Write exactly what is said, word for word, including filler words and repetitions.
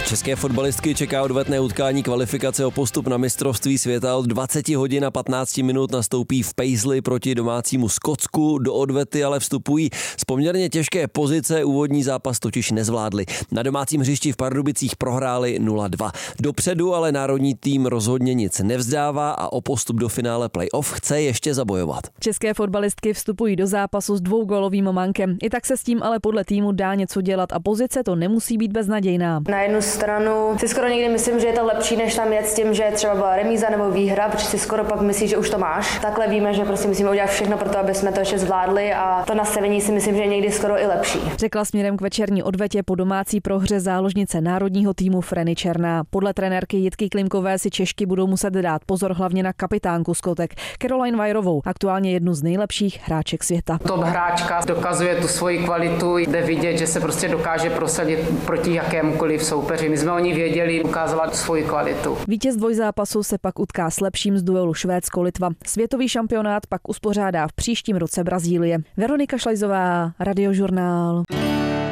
České fotbalistky čeká odvetné utkání kvalifikace o postup na mistrovství světa. Od dvacet hodin a patnáct minut nastoupí v Paisley proti domácímu Skotsku. Do odvety ale vstupují z poměrně těžké pozice, úvodní zápas totiž nezvládli. Na domácím hřišti v Pardubicích prohráli nula dva. Dopředu ale národní tým rozhodně nic nevzdává a o postup do finále playoff chce ještě zabojovat. České fotbalistky vstupují do zápasu s dvougolovým mankem. I tak se s tím ale podle týmu dá něco dělat a pozice to nemusí být beznadějná. Na jednu stranu si skoro někdy myslím, že je to lepší, než tam jet s tím, že třeba byla remíza nebo výhra, protože si skoro pak myslíš, že už to máš. Takhle víme, že prostě musíme udělat všechno pro to, aby jsme to ještě zvládli a to nastavení si myslím, že je někdy skoro i lepší. Řekla směrem k večerní odvetě po domácí prohře záložnice národního týmu Freny Černá. Podle trenérky Jitky Klimkové si Češky budou muset dát pozor hlavně na kapitánku Skotek Caroline Weirovou, aktuálně jednu z nejlepších hráček světa. Top hráčka dokazuje tu svoji kvalitu, jde vidět, že se prostě dokáže prosadit proti jakémukoliv soupeři. My jsme o ní věděli, ukázala svoji kvalitu. Vítěz dvojzápasu se pak utká s lepším z duelu Švédsko-Litva. Světový šampionát pak uspořádá v příštím roce Brazílie. Veronika Šlajzová, Radiožurnál.